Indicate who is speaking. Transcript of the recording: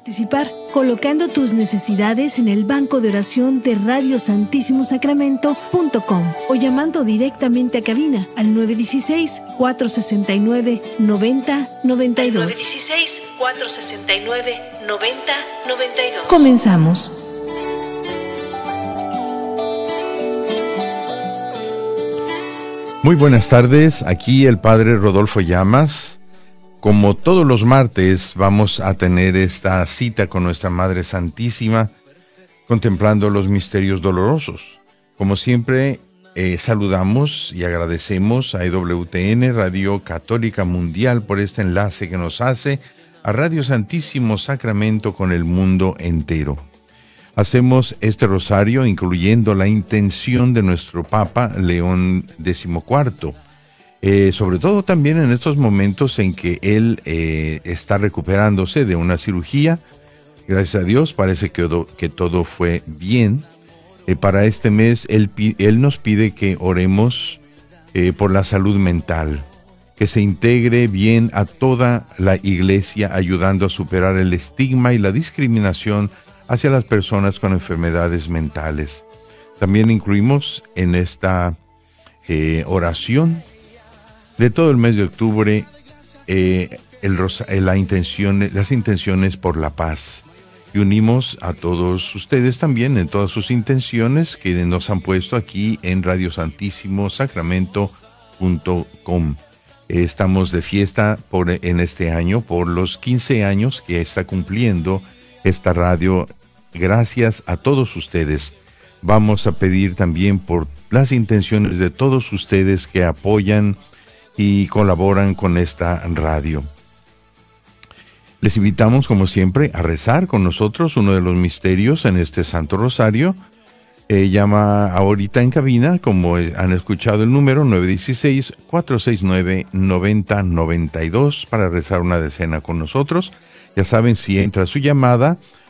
Speaker 1: participar colocando tus necesidades en el banco de oración de radiosantissimosacramento.com o llamando directamente a cabina al 916-469-9092.
Speaker 2: 916-469-9092.
Speaker 1: Comenzamos.
Speaker 3: Muy buenas tardes, aquí el Padre Rodolfo Llamas. Como todos los martes vamos a tener esta cita con nuestra Madre Santísima, contemplando los misterios dolorosos. Como siempre, saludamos y agradecemos a EWTN, Radio Católica Mundial, por este enlace que nos hace a Radio Santísimo Sacramento con el mundo entero. Hacemos este rosario incluyendo la intención de nuestro Papa León XIV, sobre todo también en estos momentos en que él está recuperándose de una cirugía. Gracias a Dios parece que todo fue bien. Para este mes él nos pide que oremos por la salud mental, que se integre bien a toda la iglesia, ayudando a superar el estigma y la discriminación hacia las personas con enfermedades mentales. También incluimos en esta oración de todo el mes de octubre las intenciones por la paz. Y unimos a todos ustedes también en todas sus intenciones que nos han puesto aquí en radiosantissimosacramento.com. Estamos de fiesta en este año por los 15 años que está cumpliendo esta radio. Gracias a todos ustedes. Vamos a pedir también por las intenciones de todos ustedes que apoyan y colaboran con esta radio. Les invitamos, como siempre, a rezar con nosotros uno de los misterios en este Santo Rosario. Llama ahorita en cabina, como han escuchado el número, 916-469-9092 para rezar una decena con nosotros. Ya saben, si entra su llamada,